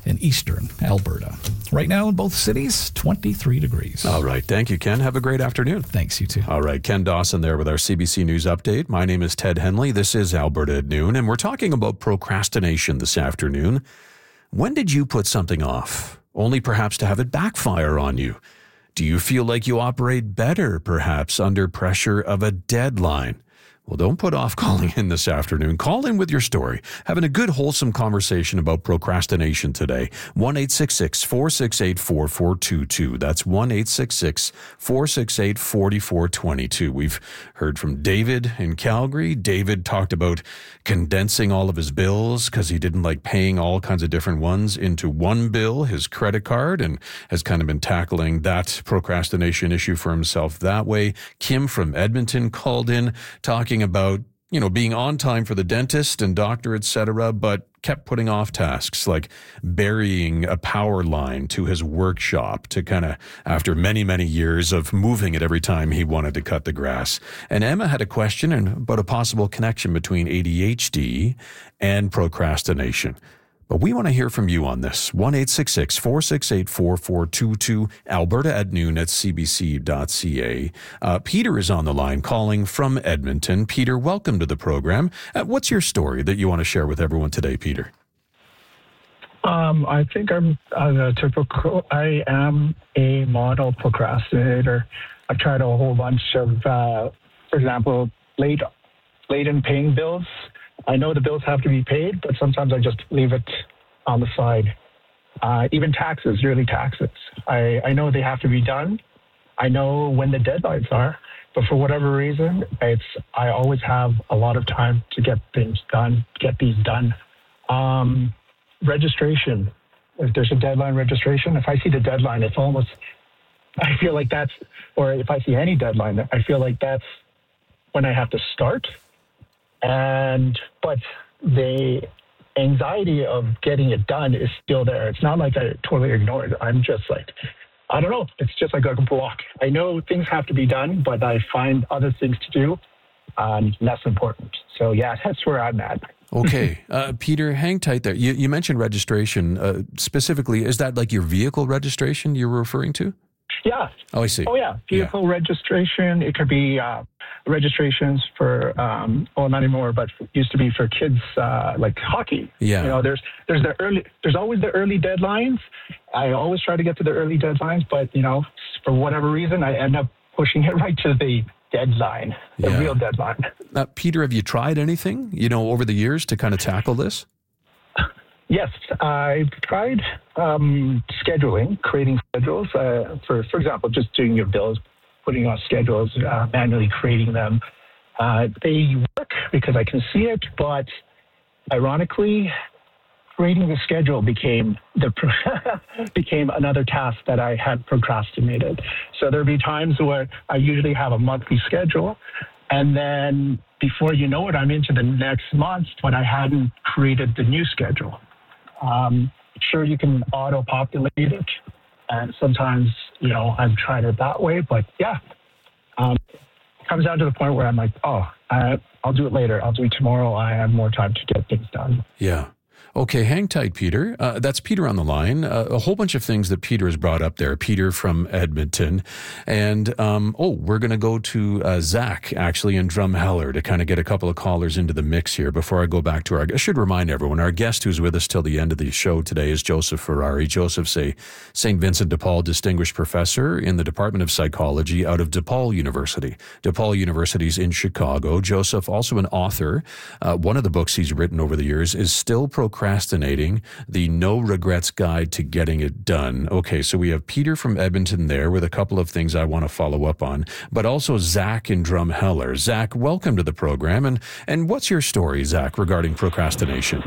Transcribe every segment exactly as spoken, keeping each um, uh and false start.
in eastern Alberta. Right now in both cities, twenty-three degrees. All right. Thank you, Ken. Have a great afternoon. Thanks, you too. All right. Ken Dawson there with our C B C News update. My name is Ted Henley. This is Alberta at Noon, and we're talking about procrastination this afternoon. When did you put something off, only perhaps to have it backfire on you? Do you feel like you operate better, perhaps, under pressure of a deadline? Well, don't put off calling in this afternoon. Call in with your story. Having a good, wholesome conversation about procrastination today. one eight six six, four six eight, four four two two. That's one eight six six, four six eight, four four two two. We've heard from David in Calgary. David talked about condensing all of his bills because he didn't like paying all kinds of different ones into one bill, his credit card, and has kind of been tackling that procrastination issue for himself that way. Kim from Edmonton called in talking about, you know, being on time for the dentist and doctor, et cetera, but kept putting off tasks like burying a power line to his workshop to kind of, after many, many years of moving it every time he wanted to cut the grass. And Emma had a question about a possible connection between A D H D and procrastination. But we want to hear from you on this. one eight six six, four six eight, four four two two, Alberta at noon at c b c dot c a. Uh, Peter is on the line calling from Edmonton. Peter, welcome to the program. Uh, what's your story that you want to share with everyone today, Peter? Um, I think I'm uh, typical. I am a model procrastinator. I've tried a whole bunch of, uh, for example, late, late in paying bills. I know the bills have to be paid, but sometimes I just leave it on the side. Uh, even taxes, yearly taxes. I, I know they have to be done. I know when the deadlines are, but for whatever reason, it's I always have a lot of time to get things done, get these done. Um, registration. If there's a deadline registration, if I see the deadline, it's almost, I feel like that's, or if I see any deadline, I feel like that's when I have to start. And, but the anxiety of getting it done is still there. It's not like I totally ignore it. I'm just like, I don't know. It's just like a block. I know things have to be done, but I find other things to do um, less important. So yeah, that's where I'm at. Okay. Uh, Peter, hang tight there. You, you mentioned registration. Uh, specifically, is that like your vehicle registration you were referring to? Yeah. Oh, I see. Oh, yeah. Vehicle yeah. registration. It could be uh, registrations for, um, well, not anymore, but used to be for kids uh, like hockey. Yeah. You know, there's there's the early, there's always the early deadlines. I always try to get to the early deadlines, but you know, for whatever reason, I end up pushing it right to the deadline, the yeah. real deadline. Uh, Peter, have you tried anything, you know, over the years to kind of tackle this? Yes, I've tried um, scheduling, creating schedules. Uh, for for example, just doing your bills, putting on schedules, uh, manually creating them. Uh, they work because I can see it, but ironically, creating the schedule became the became another task that I had procrastinated. So there'd be times where I usually have a monthly schedule, and then before you know it, I'm into the next month, but I hadn't created the new schedule. Um, sure, you can auto-populate it, and sometimes, you know, I've tried it that way, but yeah, um, it comes down to the point where I'm like, oh, I, I'll do it later. I'll do it tomorrow. I have more time to get things done. Yeah. Okay, hang tight, Peter. Uh, that's Peter on the line. Uh, a whole bunch of things that Peter has brought up there. Peter from Edmonton. And, um, oh, we're going to go to uh, Zach, actually, in Drumheller to kind of get a couple of callers into the mix here before I go back to our... I should remind everyone, our guest who's with us till the end of the show today is Joseph Ferrari. Joseph's a Saint Vincent de Paul Distinguished Professor in the Department of Psychology out of DePaul University. DePaul University's in Chicago. Joseph, also an author. Uh, one of the books he's written over the years is Still Procrastinating, the No Regrets Guide to Getting It Done. Okay, so we have Peter from Edmonton there with a couple of things I want to follow up on, but also Zach in Drumheller. Zach, welcome to the program. And, and what's your story, Zach, regarding procrastination?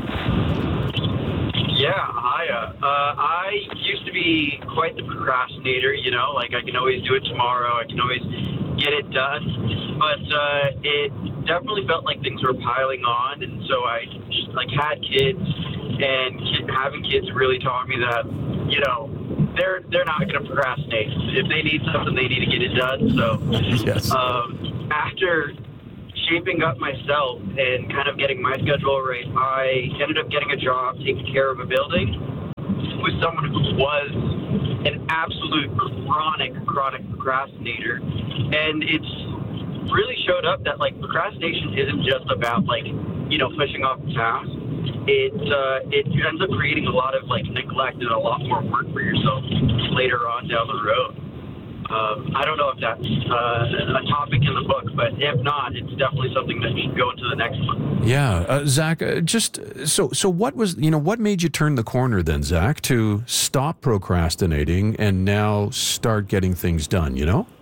Yeah, hi. Uh, I used to be quite the procrastinator, you know, like I can always do it tomorrow, I can always get it done, but uh, it definitely felt like things were piling on, and so I like had kids, and kid, having kids really taught me that, you know, they're they're not going to procrastinate. If they need something, they need to get it done. So yes. um, after shaping up myself and kind of getting my schedule right, I ended up getting a job taking care of a building. as someone who was an absolute chronic, chronic procrastinator, and it's really showed up that like procrastination isn't just about like, you know, pushing off tasks. It uh, it ends up creating a lot of like neglect and a lot more work for yourself later on down the road. Um, I don't know if that's uh, a topic in the book, but if not, it's definitely something that should go into the next one. Yeah, uh, Zach. Uh, just so so, what was you know what made you turn the corner then, Zach, to stop procrastinating and now start getting things done? You know.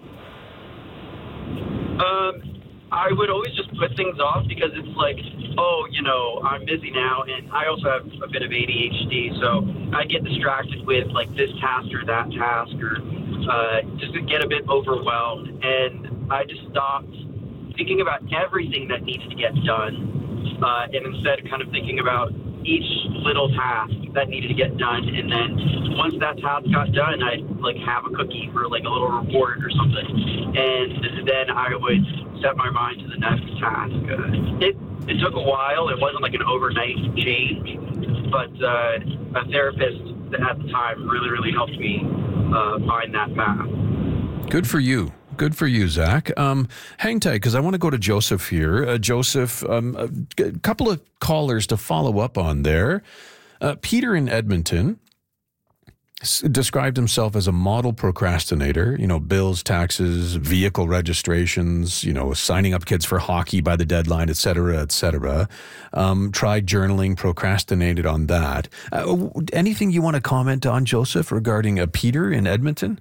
Um, I would always just put things off because it's like, oh, you know, I'm busy now, and I also have a bit of A D H D, so I get distracted with like this task or that task, or uh, just get a bit overwhelmed, and I just stopped thinking about everything that needs to get done, uh, and instead kind of thinking about each little task that needed to get done, and then once that task got done, I'd like have a cookie for like a little reward or something, and then I would set my mind to the next task. Uh, it it took a while. It wasn't like an overnight change, but uh, a therapist at the time really really helped me uh, find that path. Good for you. Good for you, Zach. Um, hang tight, because I want to go to Joseph here. Uh, Joseph, um, a, a couple of callers to follow up on there. Uh, Peter in Edmonton s- described himself as a model procrastinator. You know, bills, taxes, vehicle registrations, you know, signing up kids for hockey by the deadline, et cetera, et cetera. Um, tried journaling, procrastinated on that. Uh, anything you want to comment on, Joseph, regarding uh, Peter in Edmonton?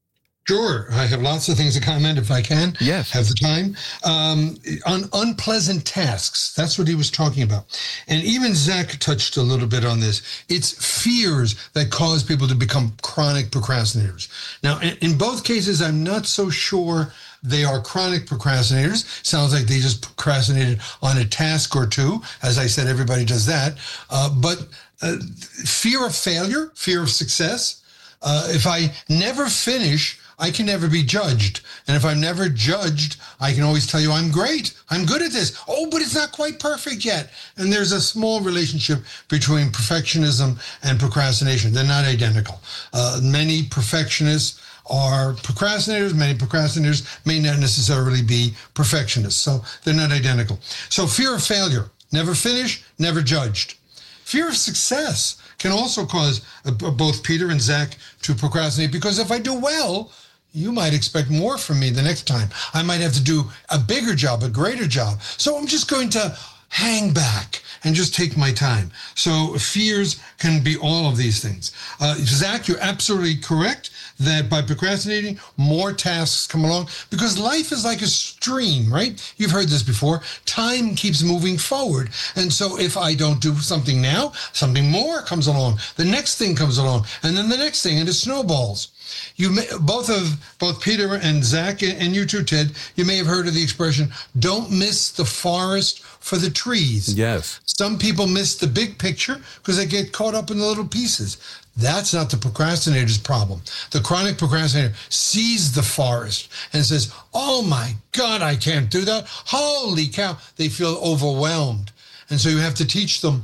Sure. I have lots of things to comment if I can. Yes. Have the time. Um, on unpleasant tasks. That's what he was talking about. And even Zach touched a little bit on this. It's fears that cause people to become chronic procrastinators. Now, in, in both cases, I'm not so sure they are chronic procrastinators. Sounds like they just procrastinated on a task or two. As I said, everybody does that. Uh, but uh, fear of failure, fear of success. Uh, if I never finish, I can never be judged. And if I'm never judged, I can always tell you I'm great. I'm good at this. Oh, but it's not quite perfect yet. And there's a small relationship between perfectionism and procrastination. They're not identical. Uh, many perfectionists are procrastinators. Many procrastinators may not necessarily be perfectionists. So they're not identical. So fear of failure, never finish, never judged. Fear of success can also cause uh, both Peter and Zach to procrastinate, because if I do well, you might expect more from me the next time. I might have to do a bigger job, a greater job. So I'm just going to hang back and just take my time. So fears can be all of these things. Uh, Zach, you're absolutely correct that by procrastinating, more tasks come along, because life is like a stream, right? You've heard this before. Time keeps moving forward. And so if I don't do something now, something more comes along. The next thing comes along, and then the next thing, and it snowballs. You may, both of both Peter and Zach, and you too, Ted, you may have heard of the expression, don't miss the forest for the trees. Yes. Some people miss the big picture because they get caught up in the little pieces. That's not the procrastinator's problem. The chronic procrastinator sees the forest and says, oh my God, I can't do that. Holy cow. They feel overwhelmed. And so you have to teach them,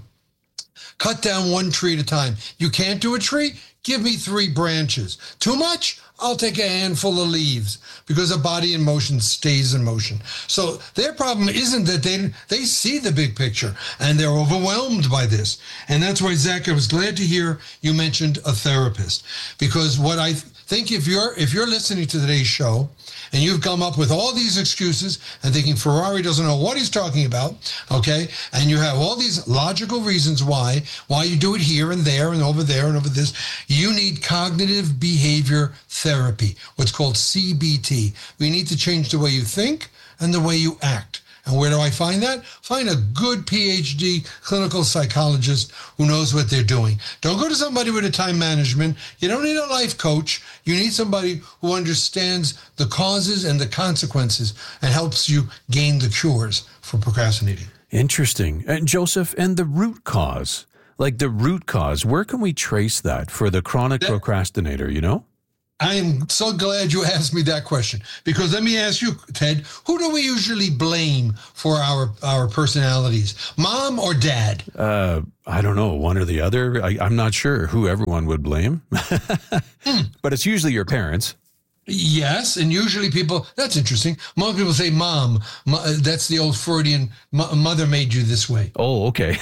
cut down one tree at a time. You can't do a tree? Give me three branches. Too much? I'll take a handful of leaves, because a body in motion stays in motion. So their problem isn't that they they see the big picture and they're overwhelmed by this. And that's why, Zach, I was glad to hear you mentioned a therapist, because what I think, if you're if you're listening to today's show and you've come up with all these excuses and thinking Ferrari doesn't know what he's talking about, okay, and you have all these logical reasons why, why you do it here and there and over there and over this, you need cognitive behavior therapy, what's called C B T. We need to change the way you think and the way you act. And where do I find that? Find a good P H D clinical psychologist who knows what they're doing. Don't go to somebody with a time management. You don't need a life coach. You need somebody who understands the causes and the consequences and helps you gain the cures for procrastinating. Interesting. And Joseph, and the root cause, like the root cause, where can we trace that for the chronic That- procrastinator, you know? I am so glad you asked me that question, because let me ask you, Ted, who do we usually blame for our, our personalities, mom or dad? Uh, I don't know, one or the other. I, I'm not sure who everyone would blame, hmm. but it's usually your parents. Yes, and usually people, that's interesting. Most people say mom. That's the old Freudian, mother made you this way. Oh, okay.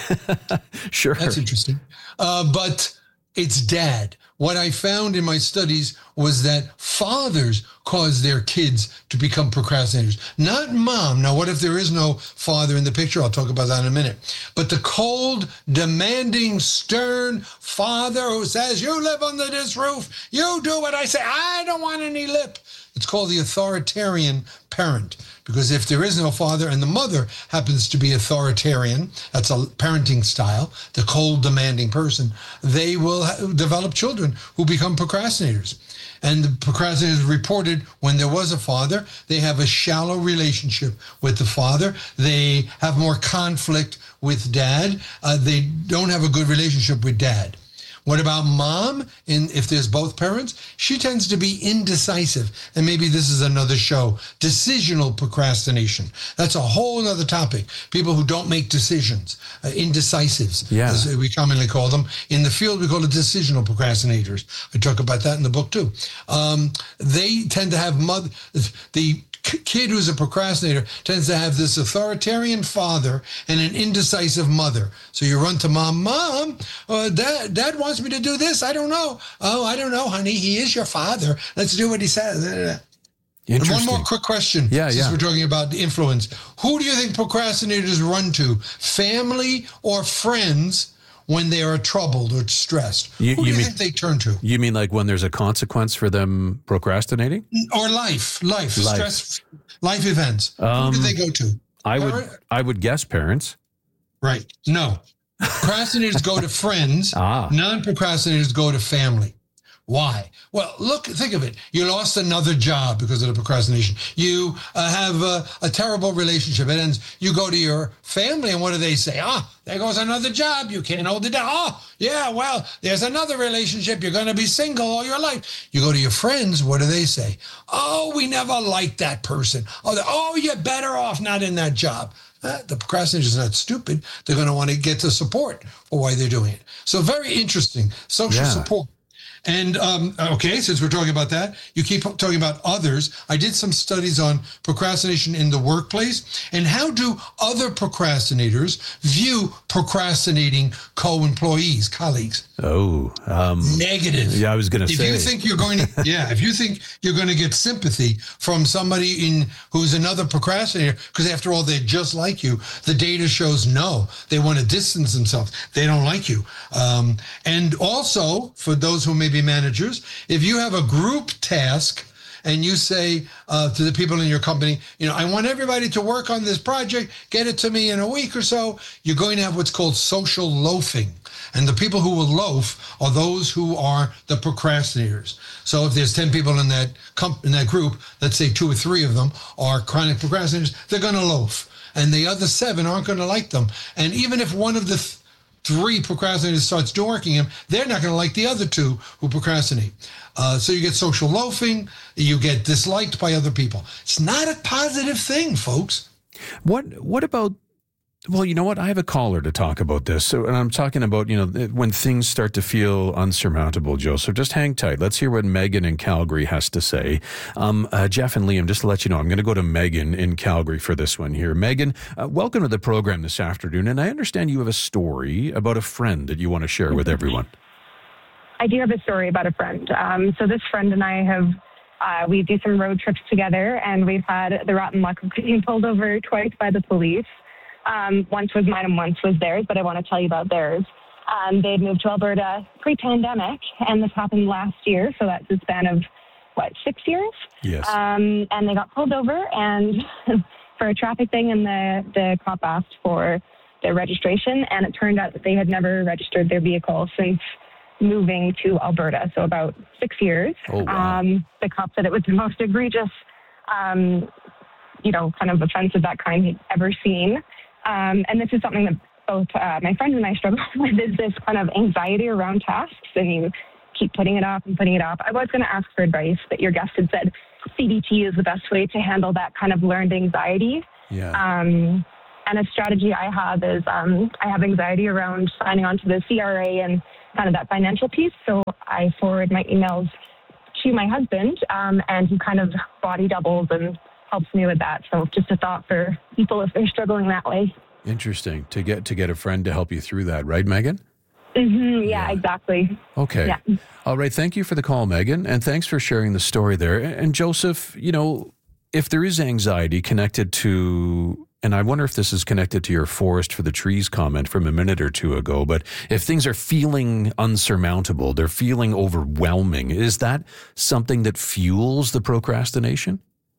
Sure. That's interesting. Uh, but it's dad. What I found in my studies was that fathers cause their kids to become procrastinators, not mom. Now, what if there is no father in the picture? I'll talk about that in a minute. But the cold, demanding, stern father who says, you live under this roof, you do what I say, I don't want any lip. It's called the authoritarian parent, because if there is no father and the mother happens to be authoritarian, that's a parenting style, the cold, demanding person, they will ha- develop children who become procrastinators. And the procrastinators reported when there was a father, they have a shallow relationship with the father. They have more conflict with dad. Uh, they don't have a good relationship with dad. What about mom? In, if there's both parents, she tends to be indecisive. And maybe this is another show. Decisional procrastination. That's a whole other topic. People who don't make decisions. Uh, indecisives, yeah. as we commonly call them. In the field, we call it decisional procrastinators. I talk about that in the book, too. Um, they tend to have mother... The kid who's a procrastinator tends to have this authoritarian father and an indecisive mother. So you run to mom, mom, uh, dad, dad wants me to do this. I don't know. Oh, I don't know, honey. He is your father. Let's do what he says. And one more quick question. Yeah, since yeah. we're talking about the influence. Who do you think procrastinators run to? Family or friends? When they are troubled or stressed, you, who do you you mean, think they turn to? You mean like when there's a consequence for them procrastinating? Or life, life, life. stress, life events. Um, who do they go to? I Parent? would, I would guess parents. Right. No. Procrastinators go to friends. Ah. Non-procrastinators go to family. Why? Well, look, think of it. You lost another job because of the procrastination. You uh, have a, a terrible relationship. It ends. You go to your family, and what do they say? Ah, there goes another job. You can't hold it down. Oh, yeah, well, there's another relationship. You're going to be single all your life. You go to your friends. What do they say? Oh, we never liked that person. Oh, oh, you're better off not in that job. Uh, the procrastinators is not stupid. They're going to want to get the support for why they're doing it. So very interesting. Social Yeah. support. And, um, okay, since we're talking about that, you keep talking about others. I did some studies on procrastination in the workplace and how do other procrastinators view procrastinating co-employees, colleagues? Oh, um, Negative. Yeah, I was going to say. If you think you're going to, yeah, if you think you're going to get sympathy from somebody in who's another procrastinator, because after all, they're just like you, the data shows no, they want to distance themselves. They don't like you. Um, and also, for those who may be managers, if you have a group task and you say uh, to the people in your company, you know, I want everybody to work on this project, get it to me in a week or so, you're going to have what's called social loafing. And the people who will loaf are those who are the procrastinators. So if there's ten people in that comp- in that group, let's say two or three of them are chronic procrastinators, they're going to loaf. And the other seven aren't going to like them. And even if one of the th- three procrastinators starts dorking him, they're not going to like the other two who procrastinate. Uh, so you get social loafing, you get disliked by other people. It's not a positive thing, folks. What What about? Well, you know what? I have a caller to talk about this. So, and I'm talking about, you know, when things start to feel unsurmountable, Joe. So just hang tight. Let's hear what Megan in Calgary has to say. Um, uh, Jeff and Liam, just to let you know, I'm going to go to Megan in Calgary for this one here. Megan, uh, welcome to the program this afternoon. And I understand you have a story about a friend that you want to share with everyone. I do have a story about a friend. Um, so this friend and I have, uh, we do some road trips together, and we've had the rotten luck of being pulled over twice by the police. Um, once was mine and once was theirs, but I want to tell you about theirs. Um, they had moved to Alberta pre-pandemic, and this happened last year, so that's a span of, what, six years? Yes. Um, and they got pulled over and for a traffic thing, and the, the cop asked for their registration, and it turned out that they had never registered their vehicle since moving to Alberta, so about six years. Oh, wow. Um, the cop said it was the most egregious, um, you know, kind of offense of that kind he'd ever seen. Um, and this is something that both uh, my friend and I struggle with, is this kind of anxiety around tasks. And you keep putting it off and putting it off. I was going to ask for advice, but your guest had said C B T is the best way to handle that kind of learned anxiety. Yeah. Um, and a strategy I have is um, I have anxiety around signing on to the C R A and kind of that financial piece. So I forward my emails to my husband, um, and he kind of body doubles and helps me with that. So just a thought for people if they're struggling that way. Interesting to get to get a friend to help you through that, right, Megan? Mm-hmm, yeah, yeah, exactly. Okay. Yeah. All right. Thank you for the call, Megan, and thanks for sharing the story there. And Joseph, you know, if there is anxiety connected to, and I wonder if this is connected to your forest for the trees comment from a minute or two ago, but if things are feeling unsurmountable, they're feeling overwhelming, is that something that fuels the procrastination?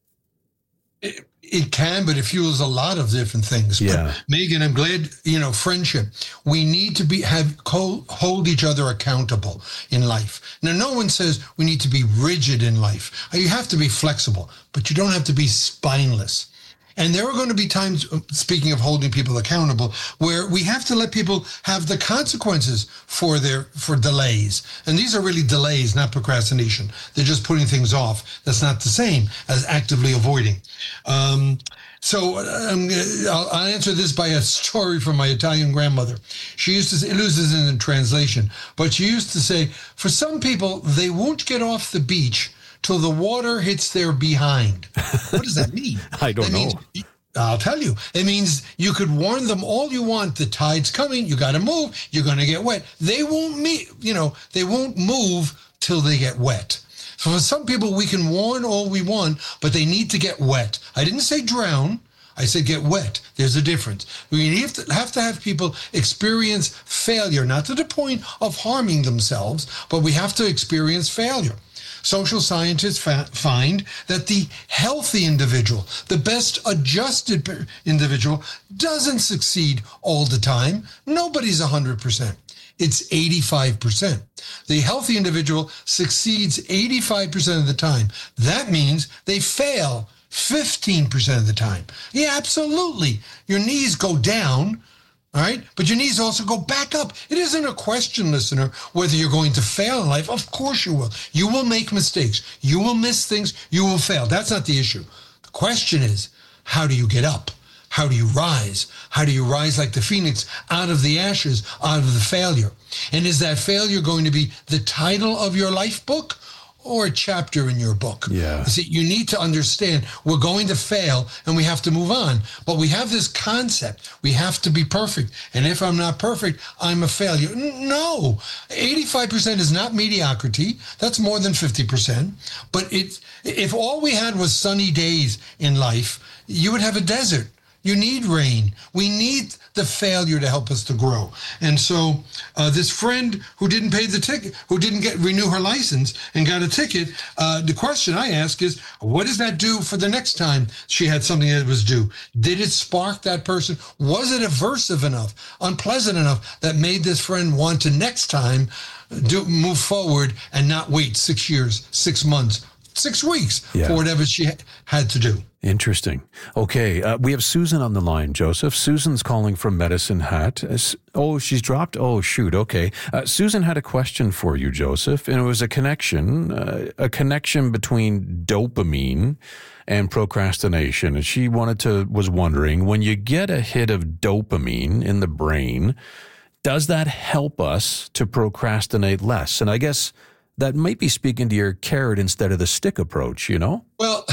It, it can, but it fuels a lot of different things. Yeah. But Megan, I'm glad, you know, friendship. We need to be have co- hold each other accountable in life. Now, no one says we need to be rigid in life. You have to be flexible, but you don't have to be spineless. And there are going to be times, speaking of holding people accountable, where we have to let people have the consequences for their for delays. And these are really delays, not procrastination. They're just putting things off. That's not the same as actively avoiding. Um, so um, I'll, I'll answer this by a story from my Italian grandmother. She used to say, it loses in the translation, but she used to say, for some people, they won't get off the beach till the water hits their behind. What does that mean? I don't that know. Means, I'll tell you. It means you could warn them all you want. The tide's coming. You got to move. You're going to get wet. They won't meet, you know, they won't move till they get wet. So for some people, we can warn all we want, but they need to get wet. I didn't say drown. I said get wet. There's a difference. We have to, have to have people experience failure, not to the point of harming themselves, but we have to experience failure. Social scientists fa- find that the healthy individual, the best adjusted individual, doesn't succeed all the time. Nobody's one hundred percent. It's eighty-five percent. The healthy individual succeeds eighty-five percent of the time. That means they fail fifteen percent of the time. Yeah, absolutely. Your knees go down. All right. But your knees also go back up. It isn't a question, listener, whether you're going to fail in life. Of course you will. You will make mistakes. You will miss things. You will fail. That's not the issue. The question is, how do you get up? How do you rise? How do you rise like the phoenix out of the ashes, out of the failure? And is that failure going to be the title of your life book or a chapter in your book? Yeah. See, you need to understand we're going to fail and we have to move on. But we have this concept. We have to be perfect. And if I'm not perfect, I'm a failure. No, eighty-five percent is not mediocrity. That's more than fifty percent. But it, if all we had was sunny days in life, you would have a desert. You need rain. We need the failure to help us to grow. And so uh, this friend who didn't pay the ticket, who didn't get renew her license and got a ticket, uh, the question I ask is, what does that do for the next time she had something that was due? Did it spark that person? Was it aversive enough, unpleasant enough that made this friend want to next time do move forward and not wait six years, six months, six weeks yeah. for whatever she had to do? Interesting. Okay, uh, we have Susan on the line, Joseph. Susan's calling from Medicine Hat. Uh, oh, she's dropped? Oh, shoot. Okay. Uh, Susan had a question for you, Joseph, and it was a connection, uh, a connection between dopamine and procrastination. And she wanted to, was wondering, when you get a hit of dopamine in the brain, does that help us to procrastinate less? And I guess that might be speaking to your carrot instead of the stick approach, you know? Well,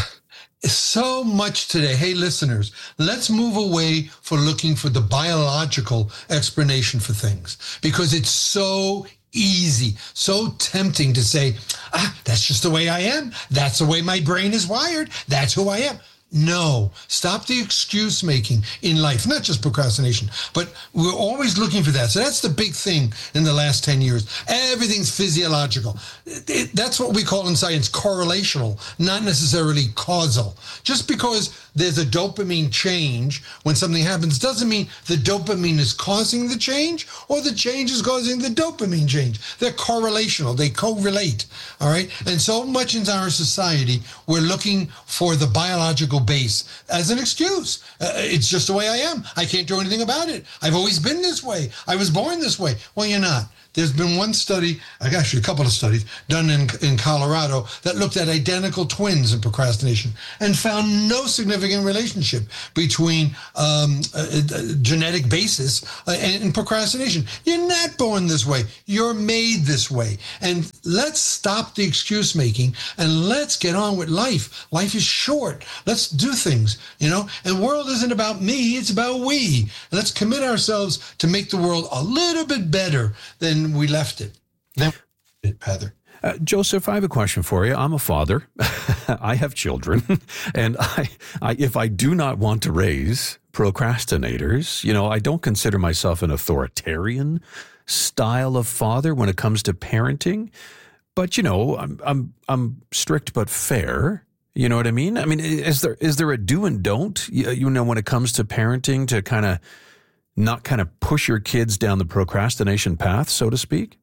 so much today. Hey, listeners, let's move away for looking for the biological explanation for things, because it's so easy, so tempting to say, ah, that's just the way I am. That's the way my brain is wired. That's who I am. No, stop the excuse making in life, not just procrastination, but we're always looking for that. So that's the big thing in the last ten years. Everything's physiological. It, it, that's what we call in science correlational, not necessarily causal. Just because there's a dopamine change when something happens doesn't mean the dopamine is causing the change or the change is causing the dopamine change. They're correlational. They correlate. All right. And so much in our society, we're looking for the biological base as an excuse. Uh, it's just the way I am. I can't do anything about it. I've always been this way. I was born this way. Well, you're not. there's been one study, actually a couple of studies, done in, in Colorado that looked at identical twins and procrastination and found no significant relationship between um, a, a genetic basis uh, and, and procrastination. You're not born this way. You're made this way. And let's stop the excuse making and let's get on with life. Life is short. Let's do things, you know, and the world isn't about me. It's about we. Let's commit ourselves to make the world a little bit better than we left it. Then, Heather. Uh, Joseph, I have a question for you. I'm a father. I have children. And I, I, if I do not want to raise procrastinators, you know, I don't consider myself an authoritarian style of father when it comes to parenting. But, you know, I'm, I'm, I'm strict but fair. You know what I mean? I mean, is there, is there a do and don't, you, you know, when it comes to parenting to kind of not kind of push your kids down the procrastination path, so to speak?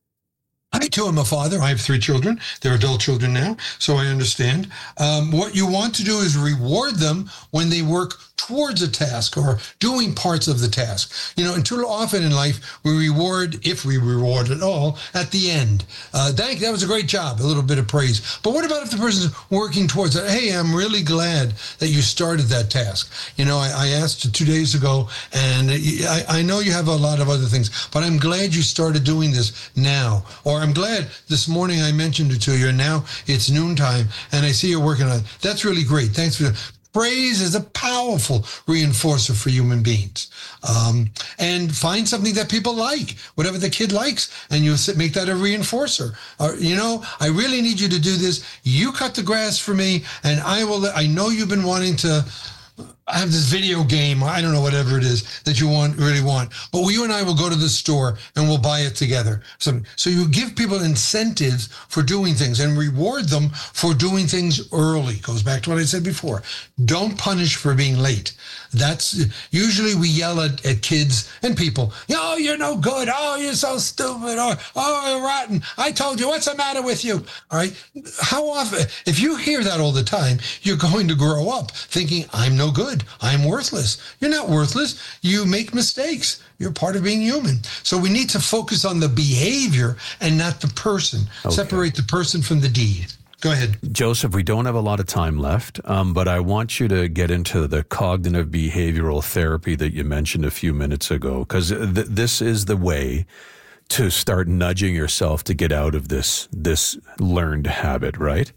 I, too, am a father. I have three children. They're adult children now, so I understand. Um, what you want to do is reward them when they work towards a task or doing parts of the task. You know, and too often in life, we reward, if we reward at all, at the end. Uh, thank you, that was a great job, a little bit of praise. But what about if the person's working towards it? Hey, I'm really glad that you started that task. You know, I, I asked two days ago, and I, I know you have a lot of other things, but I'm glad you started doing this now. Or I'm glad this morning I mentioned it to you, and now it's noontime, and I see you're working on it. That's really great. Thanks for that. Praise is a powerful reinforcer for human beings. Um, and find something that people like, whatever the kid likes, and you make that a reinforcer. Or, you know, I really need you to do this. You cut the grass for me, and I will. I know you've been wanting to have this video game, I don't know, whatever it is that you want, really want. But you and I will go to the store and we'll buy it together. So, so you give people incentives for doing things and reward them for doing things early. Goes back to what I said before. Don't punish for being late. That's usually we yell at, at kids and people. Oh, you're no good. Oh, you're so stupid. Oh, oh, you're rotten. I told you, what's the matter with you? All right. How often, if you hear that all the time, you're going to grow up thinking, I'm no good. I'm worthless. You're not worthless. You make mistakes. You're part of being human. So we need to focus on the behavior and not the person. Okay. Separate the person from the deed. Go ahead. Joseph, we don't have a lot of time left, um, but I want you to get into the cognitive behavioral therapy that you mentioned a few minutes ago, because th- this is the way to start nudging yourself to get out of this, this learned habit, right?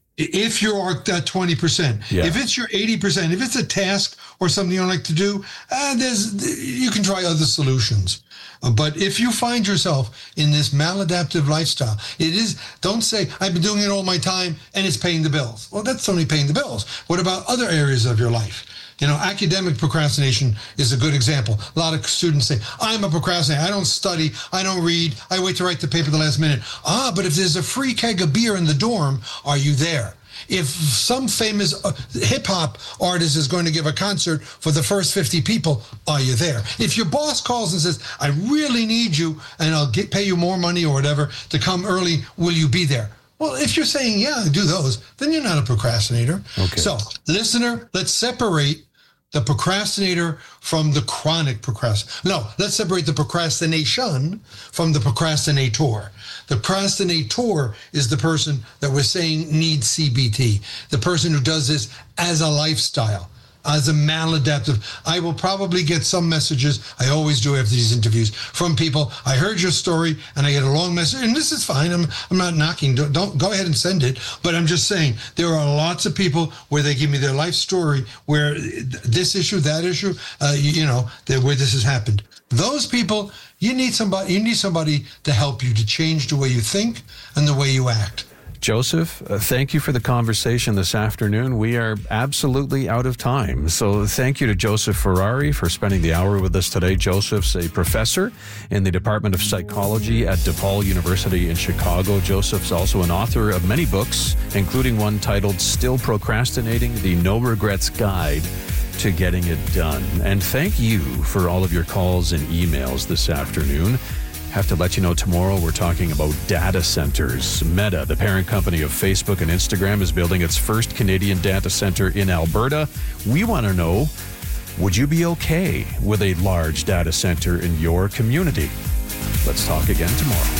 If you're at twenty percent, yeah. If it's your eighty percent, if it's a task or something you don't like to do, uh, there's you can try other solutions. Uh, but if you find yourself in this maladaptive lifestyle, it is, don't say, I've been doing it all my time and it's paying the bills. Well, that's only paying the bills. What about other areas of your life? You know, academic procrastination is a good example. A lot of students say, I'm a procrastinator. I don't study. I don't read. I wait to write the paper the last minute. Ah, but if there's a free keg of beer in the dorm, are you there? If some famous uh, hip-hop artist is going to give a concert for the first fifty people, are you there? If your boss calls and says, I really need you and I'll get, pay you more money or whatever to come early, will you be there? Well, if you're saying, yeah, do those, then you're not a procrastinator. Okay. So, listener, let's separate the procrastinator from the chronic procrastinator. No, let's separate the procrastination from the procrastinator. The procrastinator is the person that we're saying needs C B T, the person who does this as a lifestyle, as a maladaptive. I will probably get some messages, I always do after these interviews, from people, I heard your story, and I get a long message, and this is fine, I'm I'm not knocking, don't, don't go ahead and send it, but I'm just saying, there are lots of people where they give me their life story, where this issue, that issue, uh, you, you know, where this has happened. Those people, you need somebody, you need somebody to help you to change the way you think and the way you act. Joseph, uh, thank you for the conversation this afternoon. We are absolutely out of time. So thank you to Joseph Ferrari for spending the hour with us today. Joseph's a professor in the Department of Psychology at DePaul University in Chicago. Joseph's also an author of many books, including one titled Still Procrastinating, The No Regrets Guide to Getting It Done. And thank you for all of your calls and emails this afternoon. Have to let you know tomorrow we're talking about data centers. Meta, the parent company of Facebook and Instagram, is building its first Canadian data center in Alberta. We want to know, would you be okay with a large data center in your community? Let's talk again tomorrow.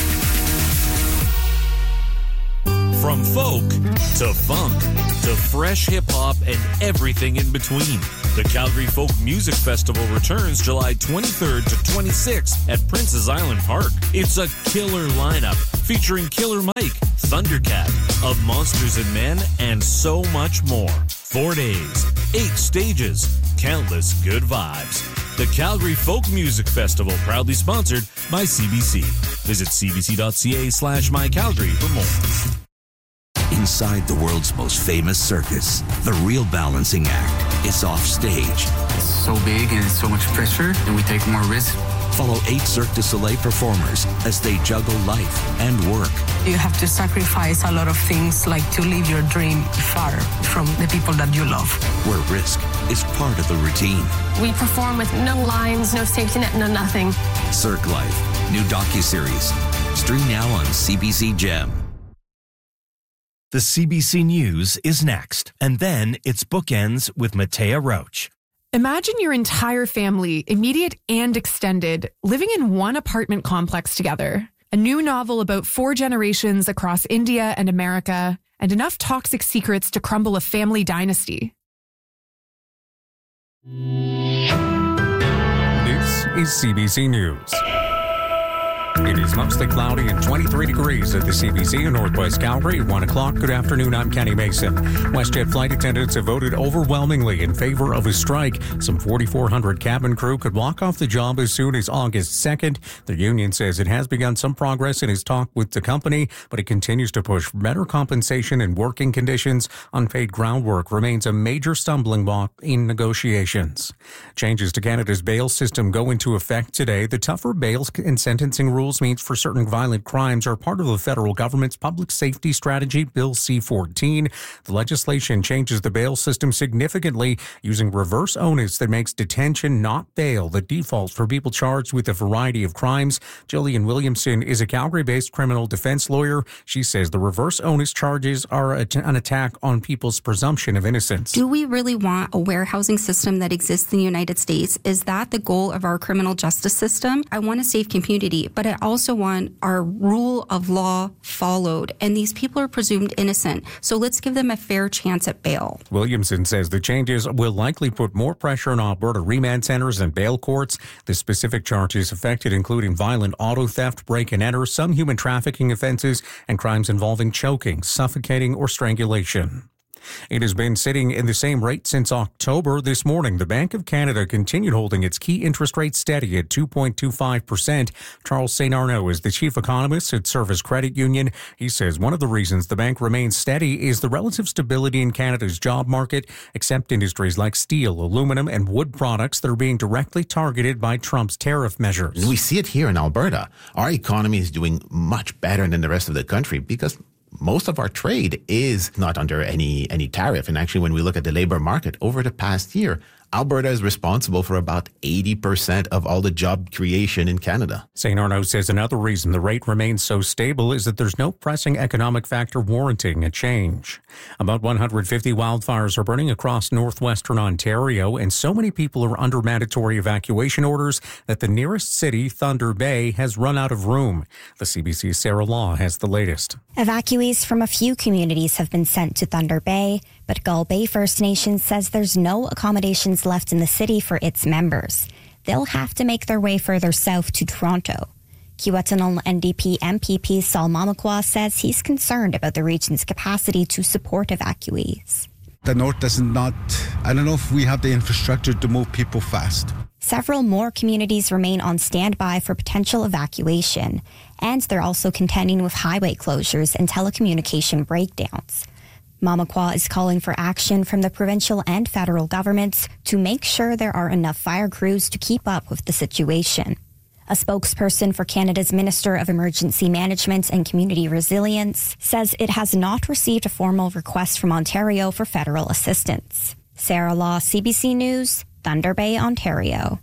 From folk to funk to fresh hip-hop and everything in between, the Calgary Folk Music Festival returns July twenty-third to twenty-sixth at Princess Island Park. It's a killer lineup featuring Killer Mike, Thundercat, Of Monsters and Men, and so much more. Four days, eight stages, countless good vibes. The Calgary Folk Music Festival, proudly sponsored by C B C. Visit cbc.ca slash mycalgary for more. Inside the world's most famous circus, the real balancing act is off stage. It's so big and it's so much pressure, and we take more risk. Follow eight Cirque du Soleil performers as they juggle life and work. You have to sacrifice a lot of things, like to leave your dream far from the people that you love. Where risk is part of the routine. We perform with no lines, no safety net, no nothing. Cirque Life, new docuseries. Stream now on C B C Gem. The C B C News is next, and then it's Bookends with Matea Roach. Imagine your entire family, immediate and extended, living in one apartment complex together. A new novel about four generations across India and America, and enough toxic secrets to crumble a family dynasty. This is C B C News. It is mostly cloudy and twenty-three degrees at the C B C in Northwest Calgary. one o'clock. Good afternoon. I'm Kenny Mason. WestJet flight attendants have voted overwhelmingly in favor of a strike. Some forty-four hundred cabin crew could walk off the job as soon as August second. The union says it has begun some progress in its talk with the company, but it continues to push for better compensation and working conditions. Unpaid groundwork remains a major stumbling block in negotiations. Changes to Canada's bail system go into effect today. The tougher bail and sentencing rules means for certain violent crimes are part of the federal government's public safety strategy, Bill C fourteen. The legislation changes the bail system significantly, using reverse onus that makes detention, not bail, the default for people charged with a variety of crimes. Jillian Williamson is a Calgary-based criminal defense lawyer. She says the reverse onus charges are a, an attack on people's presumption of innocence. Do we really want a warehousing system that exists in the United States? Is that the goal of our criminal justice system? I want a safe community, but I also want our rule of law followed, and these people are presumed innocent, so let's give them a fair chance at bail. Williamson says the changes will likely put more pressure on Alberta remand centres and bail courts. The specific charges affected including violent auto theft, break and enter, some human trafficking offences, and crimes involving choking, suffocating or strangulation. It has been sitting in the same rate since October. This morning, the Bank of Canada continued holding its key interest rate steady at two point two five percent. Charles Saint Arnaud is the chief economist at Service Credit Union. He says one of the reasons the bank remains steady is the relative stability in Canada's job market, except industries like steel, aluminum, and wood products that are being directly targeted by Trump's tariff measures. We see it here in Alberta. Our economy is doing much better than the rest of the country because most of our trade is not under any any tariff. And actually, when we look at the labor market over the past year, Alberta is responsible for about eighty percent of all the job creation in Canada. Saint Arnaud says another reason the rate remains so stable is that there's no pressing economic factor warranting a change. About one hundred fifty wildfires are burning across northwestern Ontario, and so many people are under mandatory evacuation orders that the nearest city, Thunder Bay, has run out of room. The C B C's Sarah Law has the latest. Evacuees from a few communities have been sent to Thunder Bay, but Gull Bay First Nation says there's no accommodations left in the city for its members. They'll have to make their way further south to Toronto. Kiiwetinoong N D P M P P Saul Mamakwa says he's concerned about the region's capacity to support evacuees. The north does not, I don't know if we have the infrastructure to move people fast. Several more communities remain on standby for potential evacuation, and they're also contending with highway closures and telecommunication breakdowns. Mamakwa is calling for action from the provincial and federal governments to make sure there are enough fire crews to keep up with the situation. A spokesperson for Canada's Minister of Emergency Management and Community Resilience says it has not received a formal request from Ontario for federal assistance. Sarah Law, C B C News, Thunder Bay, Ontario.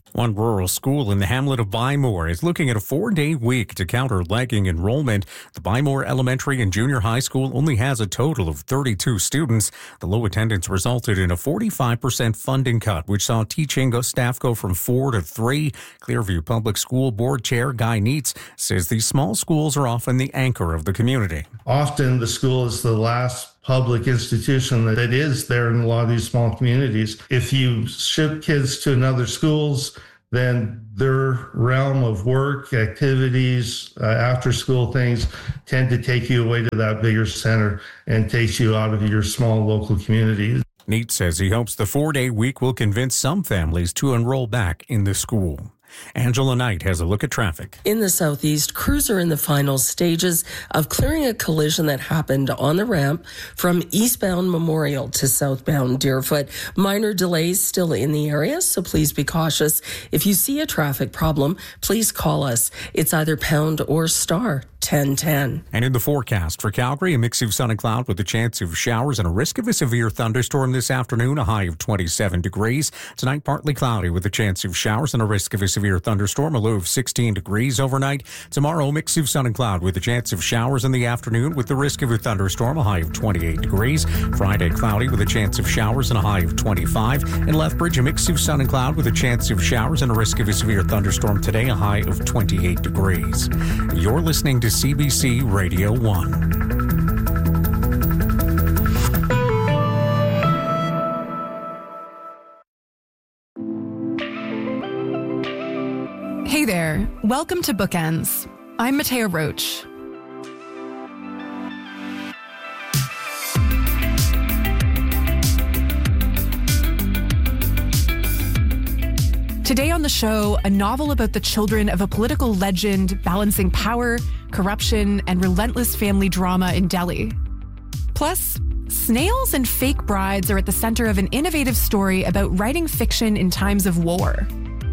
One rural school in the hamlet of Bymore is looking at a four-day week to counter lagging enrollment. The Bymore Elementary and Junior High School only has a total of thirty-two students. The low attendance resulted in a forty-five percent funding cut, which saw teaching staff go from four to three. Clearview Public School Board Chair Guy Neitz says these small schools are often the anchor of the community. Often the school is the last public institution that is there in a lot of these small communities. If you ship kids to another schools, then their realm of work, activities, uh, after school things tend to take you away to that bigger center and takes you out of your small local communities. Neitz says he hopes the four-day week will convince some families to enroll back in the school. Angela Knight has a look at traffic. In the southeast, crews are in the final stages of clearing a collision that happened on the ramp from eastbound Memorial to southbound Deerfoot. Minor delays still in the area, so please be cautious. If you see a traffic problem, please call us. It's either pound or star ten ten. And in the forecast for Calgary, a mix of sun and cloud with a chance of showers and a risk of a severe thunderstorm this afternoon, a high of twenty-seven degrees. Tonight, partly cloudy with a chance of showers and a risk of a severe thunderstorm, a low of sixteen degrees overnight. Tomorrow, a mix of sun and cloud with a chance of showers in the afternoon with the risk of a thunderstorm, a high of twenty-eight degrees. Friday, cloudy with a chance of showers and a high of twenty-five. In Lethbridge, a mix of sun and cloud with a chance of showers and a risk of a severe thunderstorm today, a high of twenty-eight degrees. You're listening to C B C Radio one. Hey there. Welcome to Bookends. I'm Mattea Roach. Today on the show, a novel about the children of a political legend balancing power, corruption, and relentless family drama in Delhi. Plus, snails and fake brides are at the center of an innovative story about writing fiction in times of war.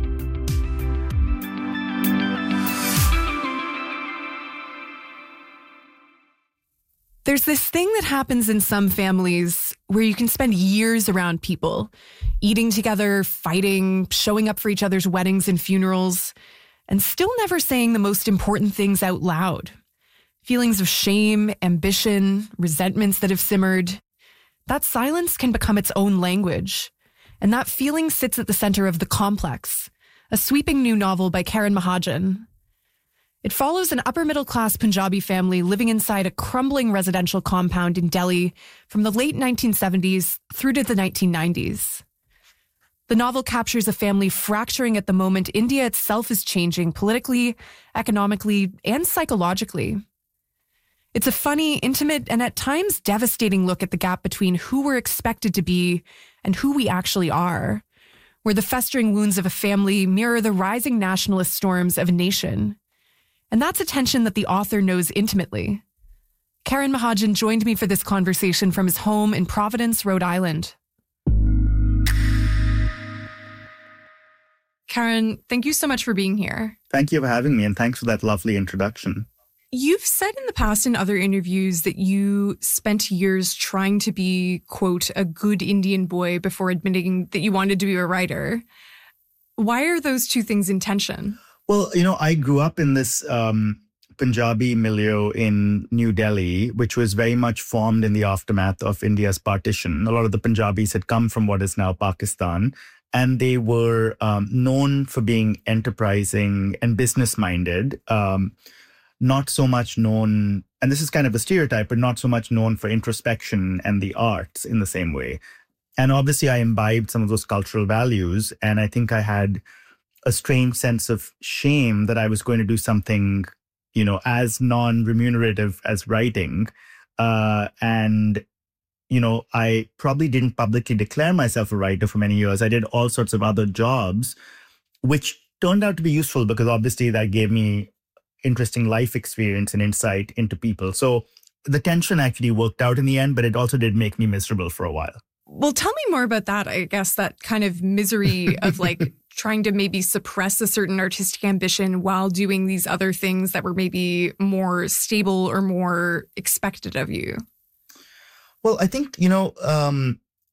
There's this thing that happens in some families where you can spend years around people, eating together, fighting, showing up for each other's weddings and funerals, and still never saying the most important things out loud. Feelings of shame, ambition, resentments that have simmered. That silence can become its own language. And that feeling sits at the center of The Complex, a sweeping new novel by Karan Mahajan. It follows an upper-middle-class Punjabi family living inside a crumbling residential compound in Delhi from the late nineteen seventies through to the nineteen nineties. The novel captures a family fracturing at the moment India itself is changing politically, economically, and psychologically. It's a funny, intimate, and at times devastating look at the gap between who we're expected to be and who we actually are, where the festering wounds of a family mirror the rising nationalist storms of a nation. And that's a tension that the author knows intimately. Karan Mahajan joined me for this conversation from his home in Providence, Rhode Island. Karan, thank you so much for being here. Thank you for having me, and thanks for that lovely introduction. You've said in the past in other interviews that you spent years trying to be, quote, a good Indian boy before admitting that you wanted to be a writer. Why are those two things in tension? Well, you know, I grew up in this um, Punjabi milieu in New Delhi, which was very much formed in the aftermath of India's partition. A lot of the Punjabis had come from what is now Pakistan, and they were um, known for being enterprising and business-minded, um, not so much known, and this is kind of a stereotype, but not so much known for introspection and the arts in the same way. And obviously, I imbibed some of those cultural values, and I think I had a strange sense of shame that I was going to do something, you know, as non-remunerative as writing. Uh, and, you know, I probably didn't publicly declare myself a writer for many years. I did all sorts of other jobs, which turned out to be useful because obviously that gave me interesting life experience and insight into people. So the tension actually worked out in the end, but it also did make me miserable for a while. Well, tell me more about that, I guess, that kind of misery of like trying to maybe suppress a certain artistic ambition while doing these other things that were maybe more stable or more expected of you. Well, I think, you know, um,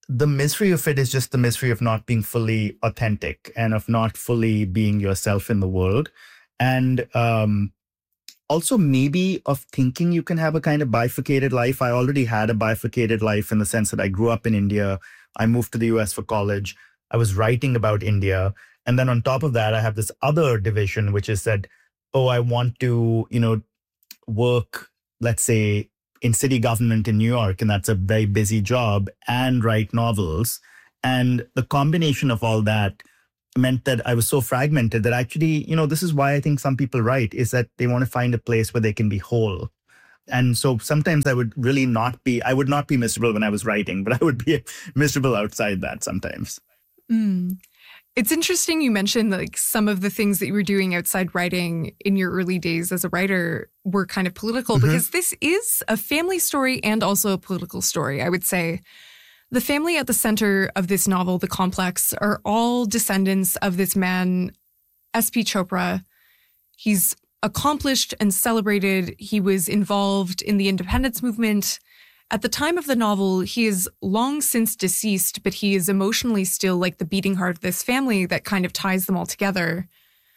the misery of it is just the misery of not being fully authentic and of not fully being yourself in the world. And um, also maybe of thinking you can have a kind of bifurcated life. I already had a bifurcated life in the sense that I grew up in India. I moved to the U S for college. I was writing about India. And then on top of that, I have this other division, which is that, oh, I want to, you know, work, let's say, in city government in New York, and that's a very busy job, and write novels. And the combination of all that meant that I was so fragmented that actually, you know, this is why I think some people write, is that they want to find a place where they can be whole. And so sometimes I would really not be, I would not be miserable when I was writing, but I would be miserable outside that sometimes. Mm. It's interesting you mentioned like some of the things that you were doing outside writing in your early days as a writer were kind of political, mm-hmm. because this is a family story and also a political story, I would say. The family at the center of this novel, The Complex, are all descendants of this man, S P Chopra. He's accomplished and celebrated. He was involved in the independence movement. At the time of the novel, he is long since deceased, but he is emotionally still like the beating heart of this family that kind of ties them all together.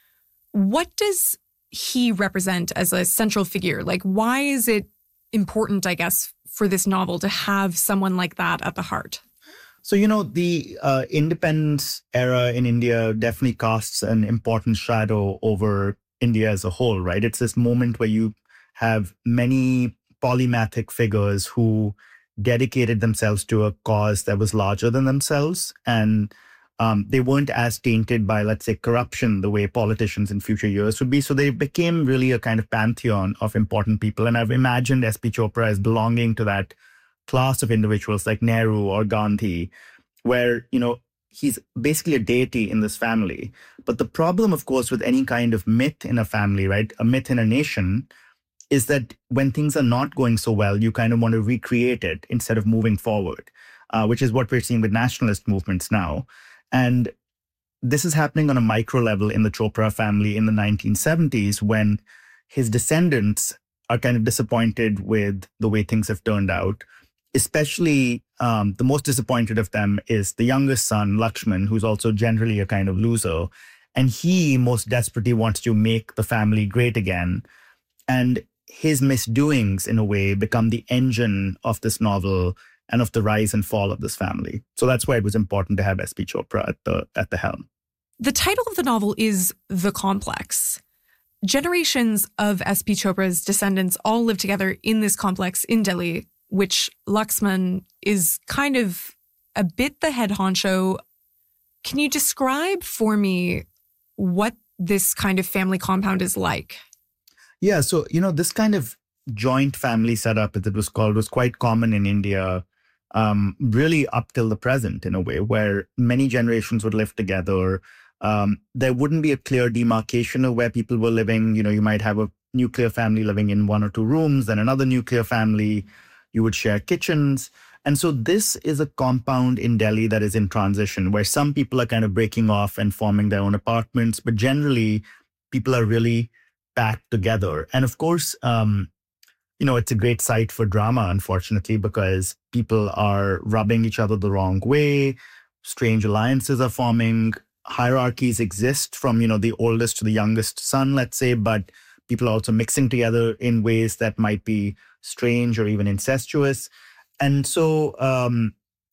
What does he represent as a central figure? Like, why is it important, I guess, for this novel to have someone like that at the heart? So, you know, the uh, independence era in India definitely casts an important shadow over India as a whole, right? It's this moment where you have many polymathic figures who dedicated themselves to a cause that was larger than themselves. And um, they weren't as tainted by, let's say, corruption the way politicians in future years would be. So they became really a kind of pantheon of important people. And I've imagined S P Chopra as belonging to that class of individuals like Nehru or Gandhi, where, you know, he's basically a deity in this family. But the problem, of course, with any kind of myth in a family, right, a myth in a nation, is that when things are not going so well, you kind of want to recreate it instead of moving forward, uh, which is what we're seeing with nationalist movements now. And this is happening on a micro level in the Chopra family in the nineteen seventies, when his descendants are kind of disappointed with the way things have turned out. Especially um, the most disappointed of them is the youngest son, Lakshman, who's also generally a kind of loser. And he most desperately wants to make the family great again. And his misdoings, in a way, become the engine of this novel and of the rise and fall of this family. So that's why it was important to have S P Chopra at the at the helm. The title of the novel is The Complex. Generations of S P Chopra's descendants all live together in this complex in Delhi, which Lakshman is kind of a bit the head honcho. Can you describe for me what this kind of family compound is like? Yeah, so, you know, this kind of joint family setup, as it was called, was quite common in India, um, really up till the present, in a way, where many generations would live together. Um, there wouldn't be a clear demarcation of where people were living. You know, you might have a nuclear family living in one or two rooms, then another nuclear family. You would share kitchens. And so this is a compound in Delhi that is in transition, where some people are kind of breaking off and forming their own apartments, but generally people are really packed together. And of course, um, you know, it's a great site for drama, unfortunately, because people are rubbing each other the wrong way. Strange alliances are forming. Hierarchies exist from, you know, the oldest to the youngest son, let's say, but people are also mixing together in ways that might be strange or even incestuous. And so um,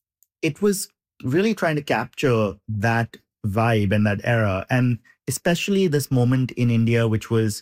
it was really trying to capture that vibe and that era. And especially this moment in India, which was